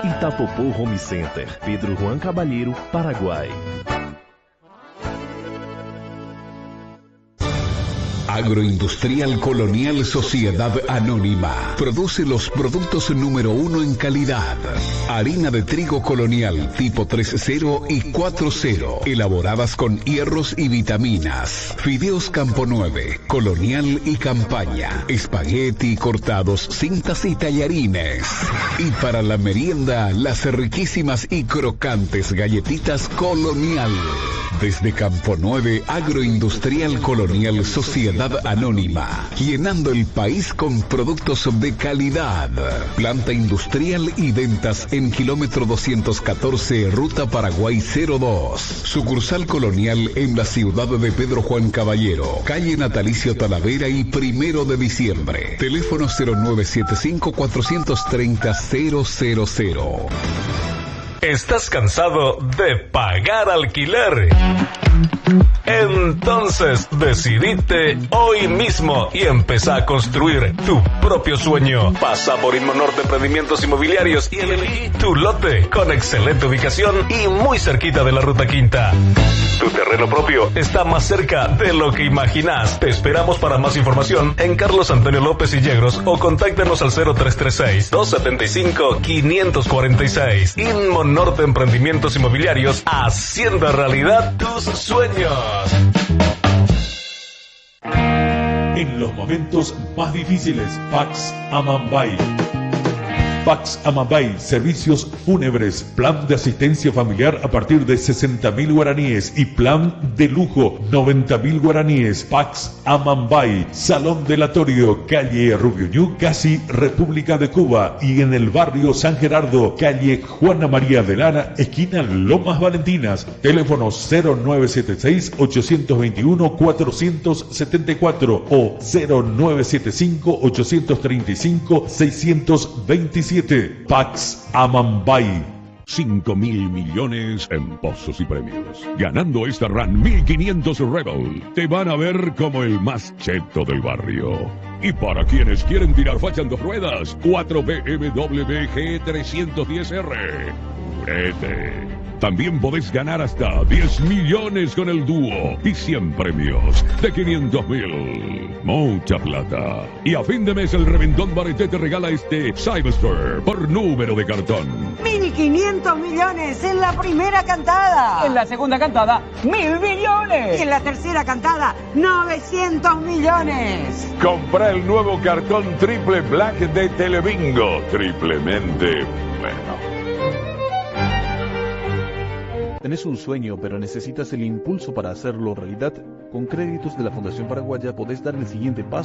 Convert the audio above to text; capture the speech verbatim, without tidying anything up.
Itapopô Home Center, Pedro Juan Caballeiro, Paraguay. Agroindustrial Colonial Sociedad Anónima produce los productos número uno en calidad. Harina de trigo colonial tipo tres cero y cuatro cero, elaboradas con hierros y vitaminas. Fideos Campo nueve, colonial y campaña. Espagueti cortados, cintas y tallarines. Y para la merienda, las riquísimas y crocantes galletitas colonial. Desde Campo nueve, Agroindustrial Colonial Sociedad Anónima, llenando el país con productos de calidad. Planta industrial y ventas en kilómetro doscientos catorce, Ruta Paraguay cero dos. Sucursal colonial en la ciudad de Pedro Juan Caballero, calle Natalicio Talavera y Primero de Diciembre. Teléfono cero nueve siete cinco, cuatro tres cero, cero cero cero. ¿Estás cansado de pagar alquiler? Entonces decidite hoy mismo y empezá a construir tu propio sueño. Pasa por Inmonorte Emprendimientos Inmobiliarios y elegí tu lote con excelente ubicación y muy cerquita de la Ruta Quinta. Tu terreno propio está más cerca de lo que imaginas. Te esperamos para más información en Carlos Antonio López y Yegros o contáctanos al cero tres tres seis, dos siete cinco, cinco cuatro seis. Inmonorte Emprendimientos Inmobiliarios, haciendo realidad tus sueños. En los momentos más difíciles, Pax Amambay. Pax Amambay, servicios fúnebres, plan de asistencia familiar a partir de sesenta mil guaraníes y plan de lujo noventa mil guaraníes. Pax Amambay, Salón Delatorio, calle Rubio Ñu, casi República de Cuba, y en el barrio San Gerardo, calle Juana María de Lara, esquina Lomas Valentinas. Teléfono cero nueve siete seis, ocho dos uno, cuatro siete cuatro o cero nueve siete cinco, ocho tres cinco, seis dos siete. Pax Amambay. cinco mil millones en pozos y premios. Ganando esta RAN mil quinientos Rebel, te van a ver como el más cheto del barrio. Y para quienes quieren tirar facha en dos ruedas, cuatro B M W G trescientos diez R. Purete. También podés ganar hasta diez millones con el dúo y cien premios de quinientos mil. Mucha plata. Y a fin de mes el Reventón Bareté te regala este Cybersphere por número de cartón. mil quinientos millones en la primera cantada. En la segunda cantada, mil millones. Y en la tercera cantada, novecientos millones. Comprá el nuevo cartón Triple Black de Telebingo. Triplemente bueno. ¿Tenés un sueño pero necesitas el impulso para hacerlo realidad? Con créditos de la Fundación Paraguaya podés dar el siguiente paso